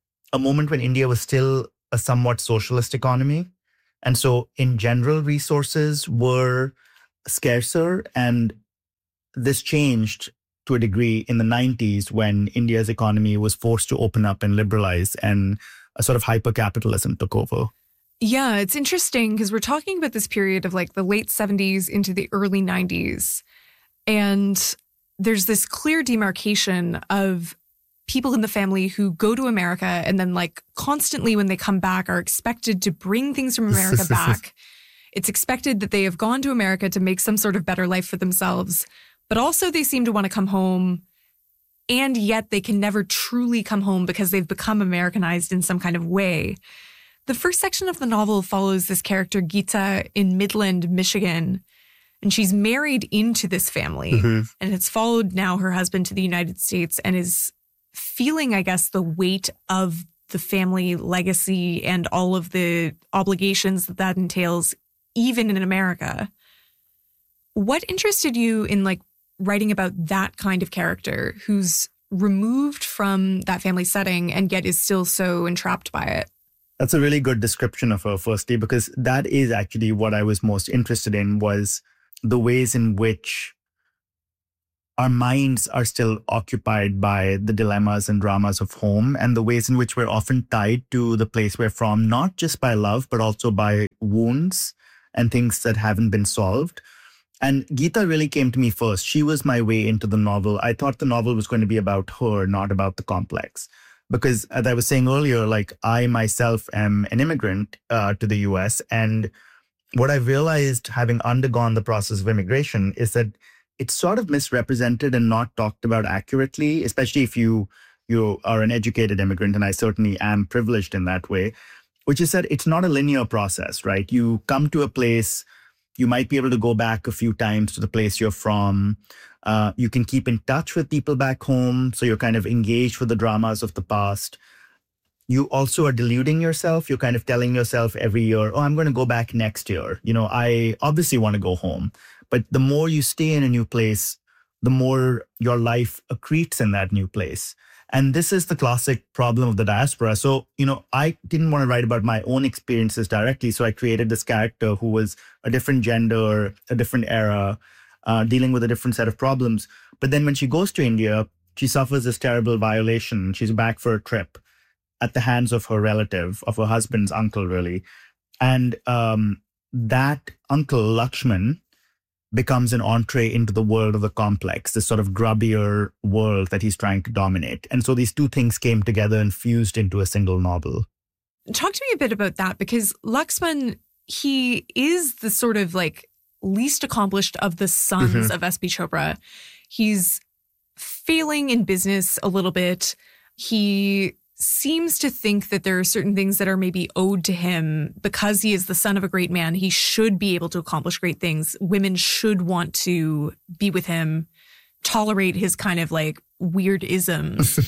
a moment when India was still a somewhat socialist economy. And so in general, resources were scarcer. And this changed to a degree in the nineties when India's economy was forced to open up and liberalize, and a sort of hyper-capitalism took over. Yeah, it's interesting because we're talking about this period of like the late seventies into the early nineties. And there's this clear demarcation of people in the family who go to America and then like constantly when they come back are expected to bring things from America back. It's expected that they have gone to America to make some sort of better life for themselves, but also they seem to want to come home, and yet they can never truly come home because they've become Americanized in some kind of way. The first section of the novel follows this character, Geeta, in Midland, Michigan. And she's married into this family mm-hmm. and has followed now her husband to the United States and is feeling, I guess, the weight of the family legacy and all of the obligations that that entails, even in America. What interested you in like writing about that kind of character who's removed from that family setting and yet is still so entrapped by it? That's a really good description of her, firstly, because that is actually what I was most interested in, was the ways in which our minds are still occupied by the dilemmas and dramas of home, and the ways in which we're often tied to the place we're from, not just by love, but also by wounds and things that haven't been solved. And Geeta really came to me first. She was my way into the novel. I thought the novel was going to be about her, not about the complex. Because as I was saying earlier, like I myself am an immigrant uh, to the U S. And what I realized having undergone the process of immigration is that it's sort of misrepresented and not talked about accurately, especially if you you are an educated immigrant, and I certainly am privileged in that way, which is that it's not a linear process, right? You come to a place, you might be able to go back a few times to the place you're from. Uh, you can keep in touch with people back home, so you're kind of engaged with the dramas of the past. You also are deluding yourself. You're kind of telling yourself every year, oh, I'm going to go back next year. You know, I obviously want to go home. But the more you stay in a new place, the more your life accretes in that new place. And this is the classic problem of the diaspora. So, you know, I didn't want to write about my own experiences directly. So I created this character who was a different gender, a different era, uh, dealing with a different set of problems. But then when she goes to India, she suffers this terrible violation. She's back for a trip at the hands of her relative, of her husband's uncle, really. And um, that uncle, Lakshman, becomes an entree into the world of the complex, this sort of grubbier world that he's trying to dominate. And so these two things came together and fused into a single novel. Talk to me a bit about that, because Lakshman, he is the sort of like least accomplished of the sons mm-hmm. of S B Chopra. He's failing in business a little bit. He seems to think that there are certain things that are maybe owed to him because he is the son of a great man. He should be able to accomplish great things. Women should want to be with him, tolerate his kind of like weird isms.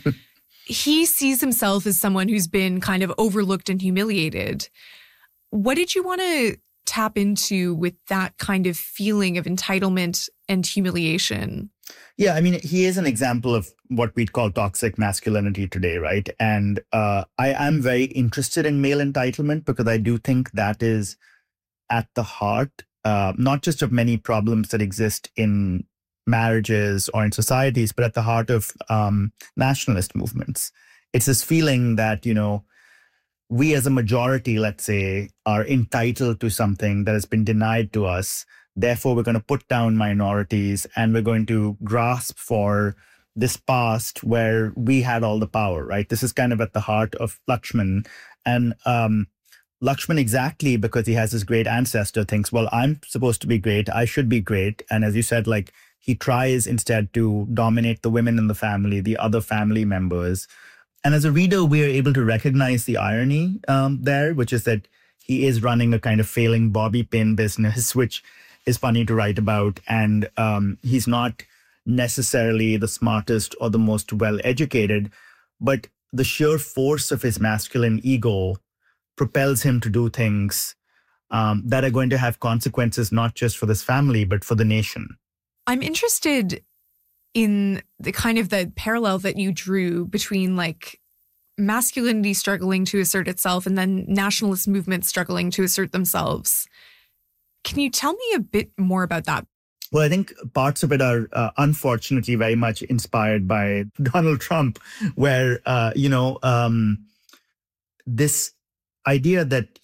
He sees himself as someone who's been kind of overlooked and humiliated. What did you want to tap into with that kind of feeling of entitlement and humiliation? Yeah, I mean, he is an example of what we'd call toxic masculinity today, right? And uh, I am very interested in male entitlement because I do think that is at the heart, uh, not just of many problems that exist in marriages or in societies, but at the heart of um, nationalist movements. It's this feeling that, you know, we as a majority, let's say, are entitled to something that has been denied to us. Therefore, we're going to put down minorities and we're going to grasp for this past where we had all the power, right? This is kind of at the heart of Lakshman. And um, Lakshman, exactly because he has this great ancestor, thinks, well, I'm supposed to be great. I should be great. And as you said, like he tries instead to dominate the women in the family, the other family members. And as a reader, we are able to recognize the irony um, there, which is that he is running a kind of failing bobby pin business, which is funny to write about. And um, he's not necessarily the smartest or the most well-educated, but the sheer force of his masculine ego propels him to do things um, that are going to have consequences, not just for this family, but for the nation. I'm interested in the kind of the parallel that you drew between like masculinity struggling to assert itself and then nationalist movements struggling to assert themselves. Can you tell me a bit more about that? Well, I think parts of it are uh, unfortunately very much inspired by Donald Trump, where, uh, you know, um, this idea that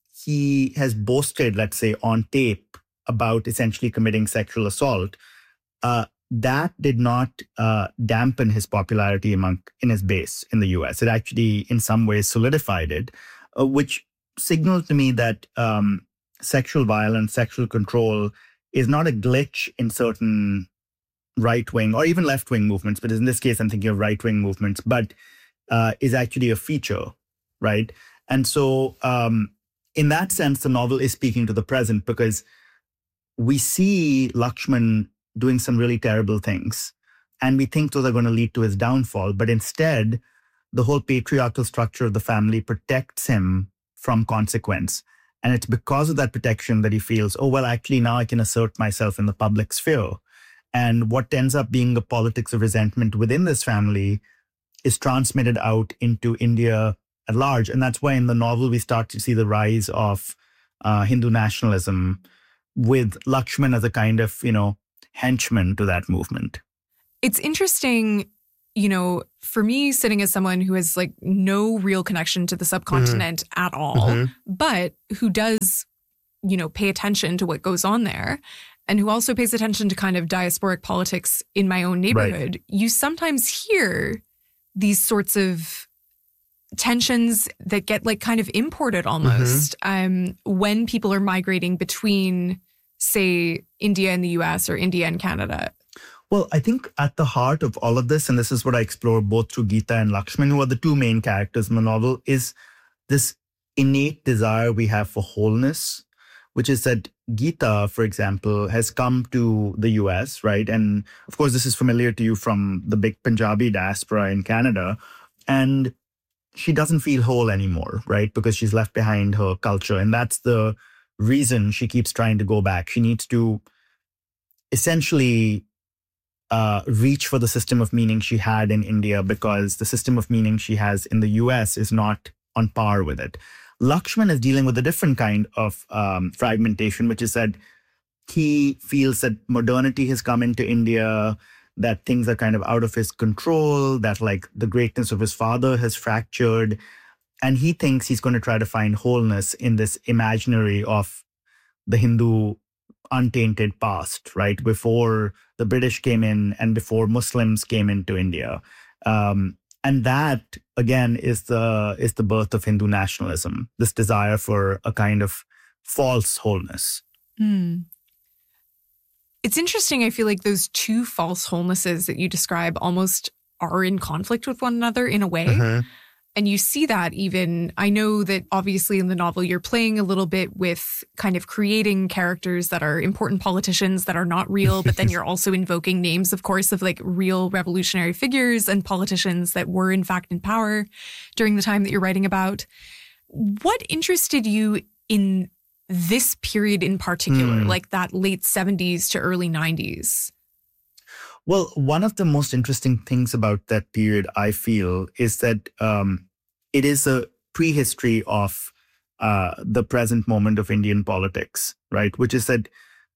he has boasted, let's say, on tape about essentially committing sexual assault, uh, that did not uh, dampen his popularity among in his base in the U S. It actually, in some ways, solidified it, uh, which signaled to me that um, sexual violence, sexual control is not a glitch in certain right-wing or even left-wing movements, but in this case, I'm thinking of right-wing movements, but uh, is actually a feature, right? And so um, in that sense, the novel is speaking to the present because we see Lakshman doing some really terrible things, and we think those are going to lead to his downfall. But instead, the whole patriarchal structure of the family protects him from consequence. And it's because of that protection that he feels, oh, well, actually, now I can assert myself in the public sphere. And what ends up being the politics of resentment within this family is transmitted out into India at large. And that's why in the novel, we start to see the rise of uh, Hindu nationalism with Lakshman as a kind of, you know, henchman to that movement. It's interesting, you know, for me, sitting as someone who has like no real connection to the subcontinent mm-hmm. at all, mm-hmm. but who does, you know, pay attention to what goes on there, and who also pays attention to kind of diasporic politics in my own neighborhood, right. You sometimes hear these sorts of tensions that get like kind of imported almost mm-hmm. um, when people are migrating between, say, India and the U S or India and Canada. Well, I think at the heart of all of this, and this is what I explore both through Geeta and Lakshman, who are the two main characters in the novel, is this innate desire we have for wholeness, which is that Geeta, for example, has come to the U S, right? And of course, this is familiar to you from the big Punjabi diaspora in Canada. And she doesn't feel whole anymore, right? Because she's left behind her culture. And that's the reason she keeps trying to go back. She needs to essentially uh, reach for the system of meaning she had in India, because the system of meaning she has in the U S is not on par with it. Lakshman is dealing with a different kind of um, fragmentation, which is that he feels that modernity has come into India, that things are kind of out of his control, that like the greatness of his father has fractured. And he thinks he's going to try to find wholeness in this imaginary of the Hindu untainted past, right? Before the British came in and before Muslims came into India. Um, and that, again, is the is the birth of Hindu nationalism, this desire for a kind of false wholeness. Mm. It's interesting. I feel like those two false wholenesses that you describe almost are in conflict with one another in a way. Mm-hmm. And you see that even, I know that obviously in the novel, you're playing a little bit with kind of creating characters that are important politicians that are not real, but then you're also invoking names, of course, of like real revolutionary figures and politicians that were in fact in power during the time that you're writing about. What interested you in this period in particular, mm. like that late seventies to early nineties? Well, one of the most interesting things about that period, I feel, is that um, it is a prehistory of uh, the present moment of Indian politics, right? Which is that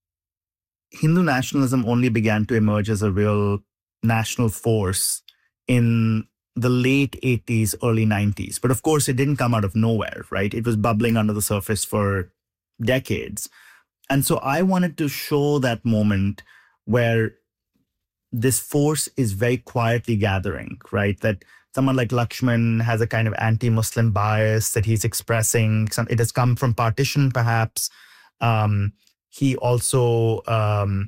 Hindu nationalism only began to emerge as a real national force in the late eighties, early nineties. But of course, it didn't come out of nowhere, right? It was bubbling under the surface for decades. And so I wanted to show that moment where this force is very quietly gathering, right? That someone like Lakshman has a kind of anti-Muslim bias that he's expressing. It has come from partition, perhaps. Um, he also um,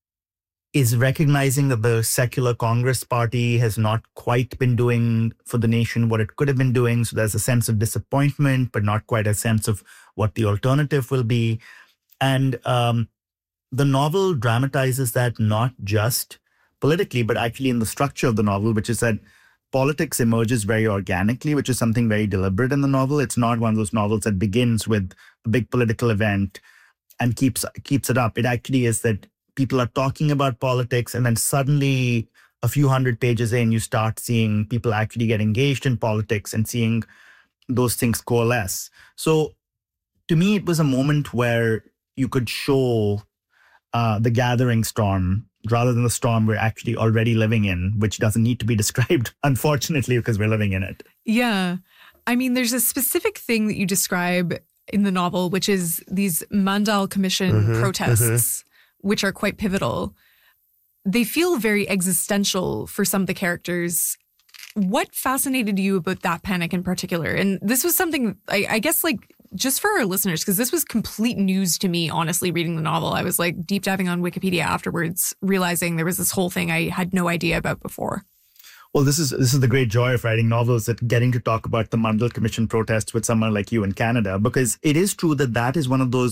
is recognizing that the secular Congress party has not quite been doing for the nation what it could have been doing. So there's a sense of disappointment, but not quite a sense of what the alternative will be. And um, the novel dramatizes that not just politically, but actually in the structure of the novel, which is that politics emerges very organically, which is something very deliberate in the novel. It's not one of those novels that begins with a big political event and keeps keeps it up. It actually is that people are talking about politics, and then suddenly a few hundred pages in, you start seeing people actually get engaged in politics and seeing those things coalesce. So to me, it was a moment where you could show uh, the gathering storm rather than the storm we're actually already living in, which doesn't need to be described, unfortunately, because we're living in it. Yeah. I mean, there's a specific thing that you describe in the novel, which is these Mandal Commission mm-hmm, protests, mm-hmm. which are quite pivotal. They feel very existential for some of the characters. What fascinated you about that panic in particular? And this was something, I, I guess, like, just for our listeners, because this was complete news to me, honestly, reading the novel. I was like deep diving on Wikipedia afterwards, realizing there was this whole thing I had no idea about before. Well, this is this is the great joy of writing novels, that getting to talk about the Mandal Commission protests with someone like you in Canada, because it is true that that is one of those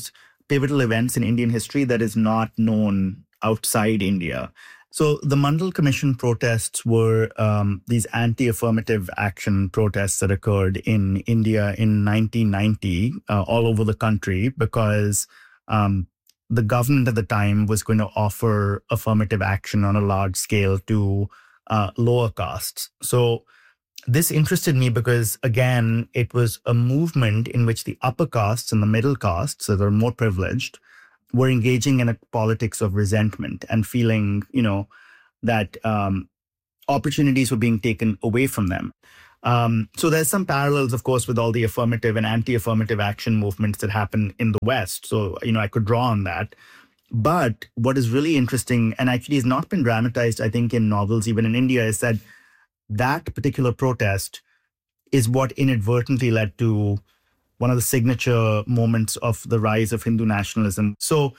pivotal events in Indian history that is not known outside India. So the Mandal Commission protests were um, these anti-affirmative action protests that occurred in India in nineteen ninety, uh, all over the country, because um, the government at the time was going to offer affirmative action on a large scale to uh, lower castes. So this interested me because, again, it was a movement in which the upper castes and the middle castes, that are more privileged, were engaging in a politics of resentment and feeling, you know, that um, opportunities were being taken away from them. Um, so there's some parallels, of course, with all the affirmative and anti-affirmative action movements that happen in the West. So, you know, I could draw on that. But what is really interesting, and actually has not been dramatized, I think, in novels, even in India, is that that particular protest is what inadvertently led to one of the signature moments of the rise of Hindu nationalism. So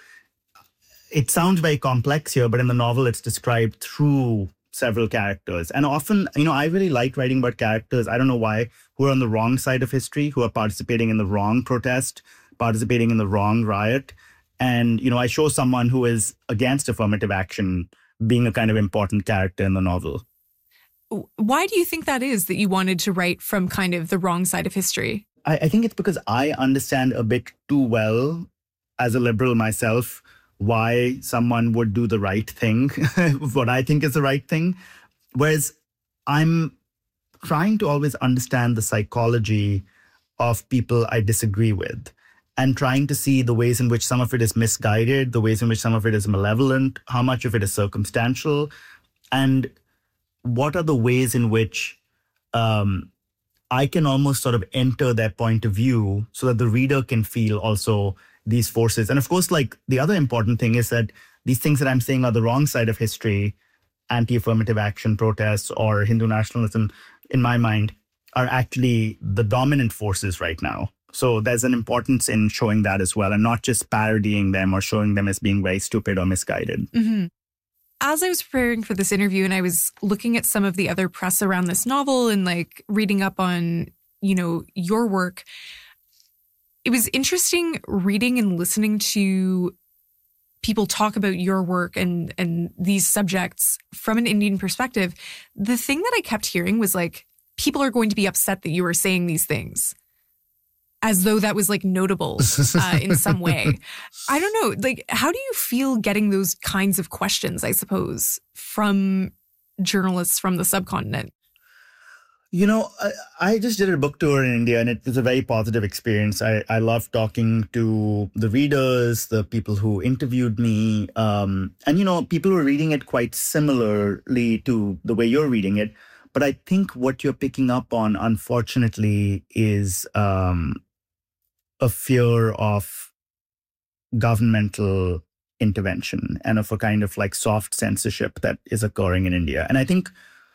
it sounds very complex here, but in the novel, it's described through several characters. And often, you know, I really like writing about characters, I don't know why, who are on the wrong side of history, who are participating in the wrong protest, participating in the wrong riot. And, you know, I show someone who is against affirmative action being a kind of important character in the novel. Why do you think that is, that you wanted to write from kind of the wrong side of history? I, I think it's because I understand a bit too well, as a liberal myself, why someone would do the right thing, what I think is the right thing. Whereas I'm trying to always understand the psychology of people I disagree with, and trying to see the ways in which some of it is misguided, the ways in which some of it is malevolent, how much of it is circumstantial, and what are the ways in which um, I can almost sort of enter their point of view so that the reader can feel also these forces. And of course, like, the other important thing is that these things that I'm saying are the wrong side of history, anti-affirmative action protests or Hindu nationalism, in my mind, are actually the dominant forces right now. So there's an importance in showing that as well, and not just parodying them or showing them as being very stupid or misguided. Mm-hmm. As I was preparing for this interview and I was looking at some of the other press around this novel and like reading up on, you know, your work, it was interesting reading and listening to people talk about your work and, and these subjects from an Indian perspective. The thing that I kept hearing was like, people are going to be upset that you are saying these things, as though that was like notable uh, in some way. I don't know. Like, how do you feel getting those kinds of questions, I suppose, from journalists from the subcontinent? You know, I, I just did a book tour in India, and it was a very positive experience. I, I loved talking to the readers, the people who interviewed me. Um, and, you know, people were reading it quite similarly to the way you're reading it. But I think what you're picking up on, unfortunately, is um, a fear of governmental intervention and of a kind of like soft censorship that is occurring in India. And I think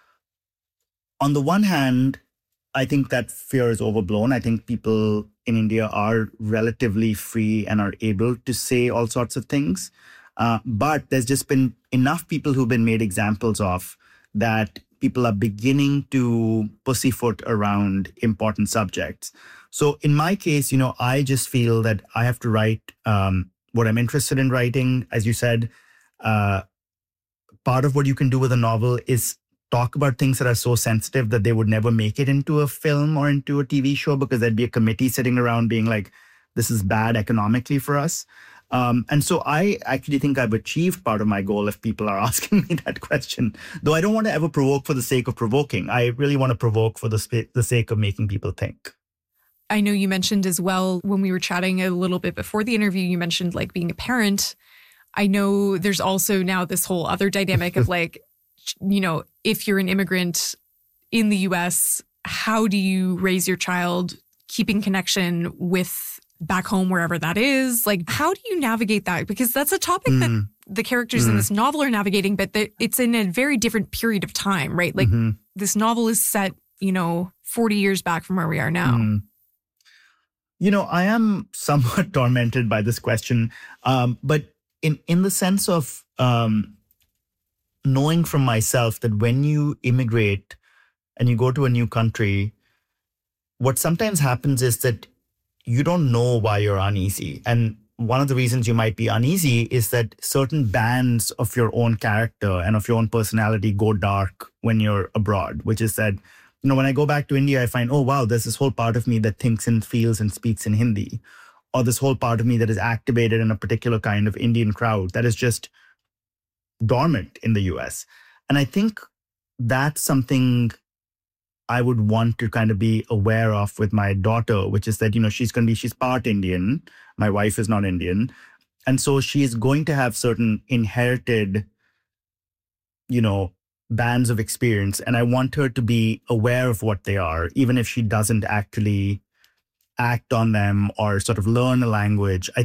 on the one hand, I think that fear is overblown. I think people in India are relatively free and are able to say all sorts of things. Uh, but there's just been enough people who've been made examples of that people are beginning to pussyfoot around important subjects. So in my case, you know, I just feel that I have to write um, what I'm interested in writing. As you said, uh, part of what you can do with a novel is talk about things that are so sensitive that they would never make it into a film or into a T V show, because there'd be a committee sitting around being like, this is bad economically for us. Um, and so I actually think I've achieved part of my goal if people are asking me that question. Though I don't want to ever provoke for the sake of provoking. I really want to provoke for the, sp- the sake of making people think. I know you mentioned as well, when we were chatting a little bit before the interview, you mentioned like being a parent. I know there's also now this whole other dynamic of like, you know, if you're an immigrant in the U S, how do you raise your child, keeping connection with back home, wherever that is? Like, how do you navigate that? Because that's a topic mm. that the characters mm. in this novel are navigating, but it's in a very different period of time, right? Like mm-hmm. this novel is set, you know, forty years back from where we are now. Mm. You know, I am somewhat tormented by this question, um, but in, in the sense of um, knowing from myself that when you immigrate and you go to a new country, what sometimes happens is that you don't know why you're uneasy. And one of the reasons you might be uneasy is that certain bands of your own character and of your own personality go dark when you're abroad, which is that, you know, when I go back to India, I find, oh, wow, there's this whole part of me that thinks and feels and speaks in Hindi, or this whole part of me that is activated in a particular kind of Indian crowd that is just dormant in the U S. And I think that's something I would want to kind of be aware of with my daughter, which is that, you know, she's going to be, she's part Indian. My wife is not Indian. And so she is going to have certain inherited, you know, bands of experience. And I want her to be aware of what they are, even if she doesn't actually act on them or sort of learn a language. I